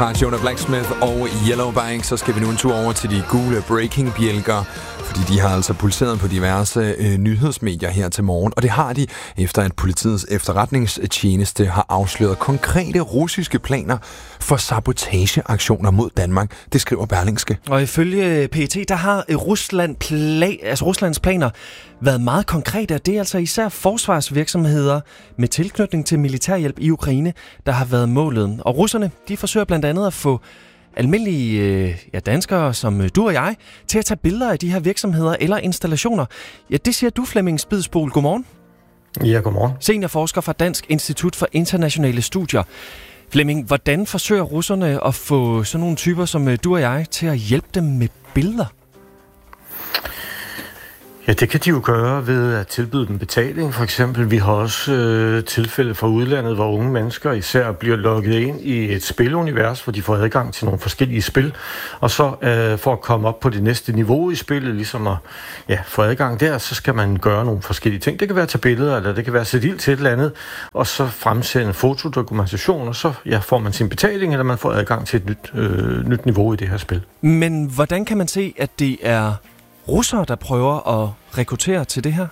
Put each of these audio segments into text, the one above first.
fra Jonah Blacksmith og Yellowbank, så skal vi nu en tur over til de gule breaking-bjælker, fordi de har altså pulseret på diverse nyhedsmedier her til morgen, og det har de, efter at politiets efterretningstjeneste har afsløret konkrete russiske planer for sabotageaktioner mod Danmark. Det skriver Berlingske. Og ifølge PET, der har Ruslands planer været meget konkrete, og det er altså især forsvarsvirksomheder med tilknytning til militærhjælp i Ukraine, der har været målet. Og russerne, de forsøger blandt andet at få almindelige danskere som du og jeg til at tage billeder af de her virksomheder eller installationer. Ja, det siger du, Flemming Spidsbol. Godmorgen. Ja, godmorgen. Seniorforsker fra Dansk Institut for Internationale Studier. Flemming, hvordan forsøger russerne at få sådan nogle typer som du og jeg til at hjælpe dem med billeder? Ja, det kan de jo gøre ved at tilbyde dem betaling. For eksempel, vi har også tilfælde fra udlandet, hvor unge mennesker især bliver logget ind i et spilunivers, hvor de får adgang til nogle forskellige spil. Og så for at komme op på det næste niveau i spillet, ligesom at få adgang der, så skal man gøre nogle forskellige ting. Det kan være at tage billeder, eller det kan være at sætte ild til et eller andet, og så fremsende fotodokumentation, og så får man sin betaling, eller man får adgang til et nyt niveau i det her spil. Men hvordan kan man se, at det er russere, der prøver at rekruttere til det her?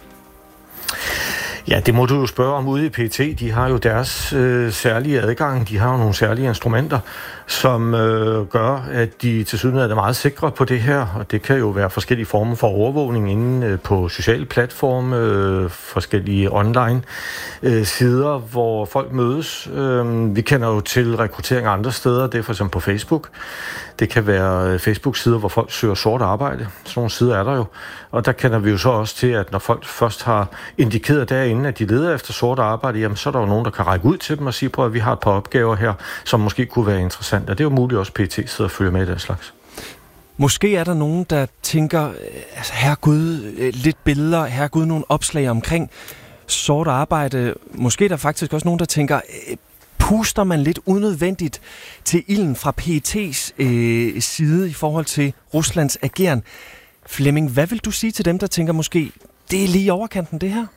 Ja, det må du jo spørge om ude i PET. De har jo deres særlige adgang. De har jo nogle særlige instrumenter, som gør, at de tilsyneladende er meget sikre på det her. Og det kan jo være forskellige former for overvågning inde på sociale platforme, forskellige online sider, hvor folk mødes. Vi kender jo til rekruttering andre steder. Det er for eksempel på Facebook. Det kan være Facebook-sider, hvor folk søger sort arbejde. Sådan nogle sider er der jo. Og der kender vi jo så også til, at når folk først har indikeret derinde, at de leder efter sort arbejde, jamen så er der jo nogen, der kan række ud til dem og sige på, at vi har et par opgaver her, som måske kunne være interessante. Og det er jo muligt også, PET sidder og følger med i den slags. Måske er der nogen, der tænker, altså herregud, lidt billeder, herregud, nogle opslag omkring sort arbejde. Måske er der faktisk også nogen, der tænker, puster man lidt unødvendigt til ilden fra PET's side i forhold til Ruslands ageren. Flemming, hvad vil du sige til dem, der tænker måske, det er lige i overkanten det her?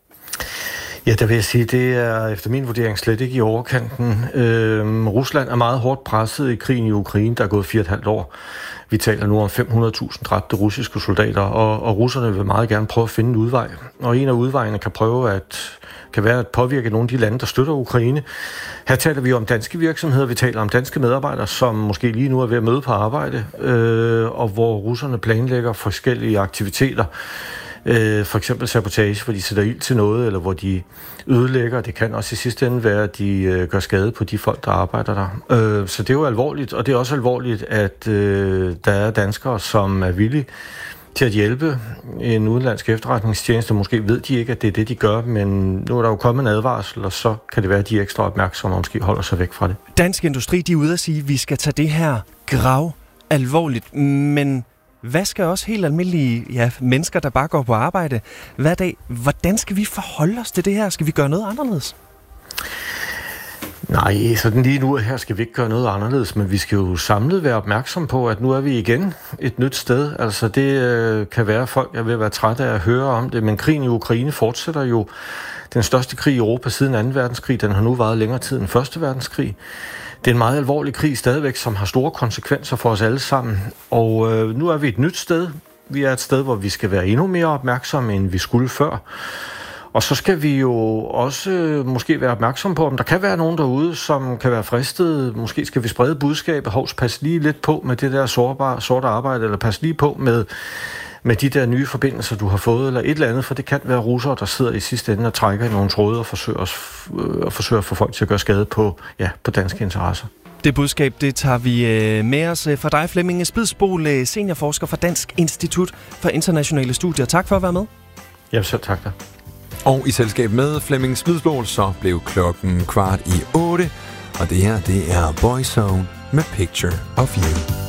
Ja, der vil jeg sige, det er efter min vurdering slet ikke i overkanten. Rusland er meget hårdt presset i krigen i Ukraine, der er gået 4,5 år. Vi taler nu om 500.000 dræbte russiske soldater, og russerne vil meget gerne prøve at finde en udvej. Og en af udvejene kan være at påvirke nogle af de lande, der støtter Ukraine. Her taler vi om danske virksomheder, vi taler om danske medarbejdere, som måske lige nu er ved at møde på arbejde, og hvor russerne planlægger forskellige aktiviteter. For eksempel sabotage, hvor de sætter ild til noget, eller hvor de ødelægger. Det kan også i sidste ende være, at de gør skade på de folk, der arbejder der. Så det er jo alvorligt, og det er også alvorligt, at der er danskere, som er villige til at hjælpe en udenlandsk efterretningstjeneste. Måske ved de ikke, at det er det, de gør, men nu er der jo kommet en advarsel, og så kan det være, at de er ekstra opmærksomme og måske holder sig væk fra det. Dansk Industri, de er ude at sige, at vi skal tage det her grav alvorligt, men hvad skal også helt almindelige mennesker, der bare går på arbejde hver dag, hvordan skal vi forholde os til det her? Skal vi gøre noget anderledes? Nej, sådan lige nu her skal vi ikke gøre noget anderledes, men vi skal jo samlet være opmærksom på, at nu er vi igen et nyt sted. Altså det kan være, at folk er ved at være trætte af at høre om det, men krigen i Ukraine fortsætter jo. Den største krig i Europa siden 2. verdenskrig, den har nu varet længere tid end 1. verdenskrig. Det er en meget alvorlig krig stadigvæk, som har store konsekvenser for os alle sammen. Og nu er vi et nyt sted. Vi er et sted, hvor vi skal være endnu mere opmærksomme, end vi skulle før. Og så skal vi jo også måske være opmærksom på, om der kan være nogen derude, som kan være fristet. Måske skal vi sprede budskabet. Pas lige lidt på med det der sorte arbejde, eller pas lige på med de der nye forbindelser, du har fået, eller et eller andet, for det kan være russere, der sidder i sidste ende og trækker i nogle tråde og forsøger at få folk til at gøre skade på danske interesser. Det budskab, det tager vi med os fra dig, Flemming Spidsbol, seniorforsker fra Dansk Institut for Internationale Studier. Tak for at være med. Ja, så tak da. Og i selskab med Flemming Spidsbol, så blev klokken 7:15, og det her, det er Boyzone med Picture of You.